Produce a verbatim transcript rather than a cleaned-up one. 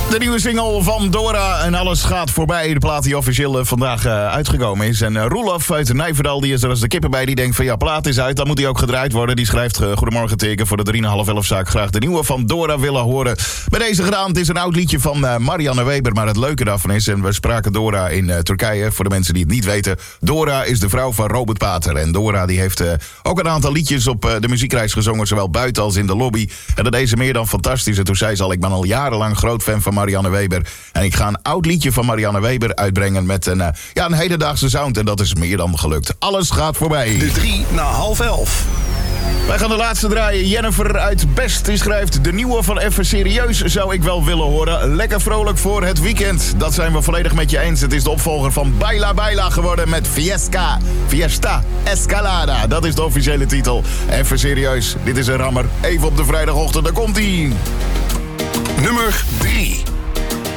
De nieuwe single van Dora en alles gaat voorbij. De plaat die officieel uh, vandaag uh, uitgekomen is. En uh, Roelof uit Nijverdal, die is er als de kippen bij. Die denkt van ja, plaat is uit, dan moet die ook gedraaid worden. Die schrijft uh, goedemorgen teken voor de drie en half elf zaak. Graag de nieuwe van Dora willen horen. Bij deze gedaan, het is een oud liedje van uh, Marianne Weber. Maar het leuke daarvan is, en we spraken Dora in uh, Turkije. Voor de mensen die het niet weten. Dora is de vrouw van Robert Pater. En Dora die heeft uh, ook een aantal liedjes op uh, de muziekreis gezongen. Zowel buiten als in de lobby. En dat deed ze meer dan fantastisch. En toen zei ze al, ik ben al jarenlang groot fan van Marianne Weber. En ik ga een oud liedje van Marianne Weber uitbrengen met een, uh, ja, een hedendaagse sound. En dat is meer dan gelukt. Alles gaat voorbij. De drie na half elf. Wij gaan de laatste draaien. Jennifer uit Best die schrijft: de nieuwe van Even Serieus zou ik wel willen horen. Lekker vrolijk voor het weekend. Dat zijn we volledig met je eens. Het is de opvolger van Baila Baila geworden met Fiesta. Fiesta Escalada. Dat is de officiële titel. Even Serieus. Dit is een rammer. Even op de vrijdagochtend. Daar komt-ie. Nummer drie.